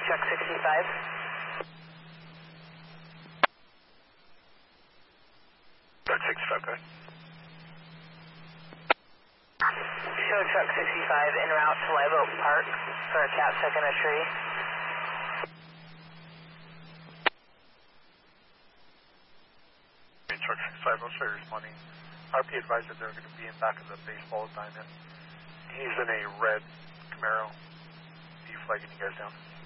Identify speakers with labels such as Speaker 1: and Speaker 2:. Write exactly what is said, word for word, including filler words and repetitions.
Speaker 1: truck sixty-five.
Speaker 2: Truck sixty-five, go ahead.
Speaker 1: Show truck sixty-five en route to Live Oak Park for a cat stuck in a tree.
Speaker 2: Okay, truck sixty-five, I'll start responding. R P advised that they're going to be in back of the baseball diamond. He's in a red Camaro. Are you flagging you guys down?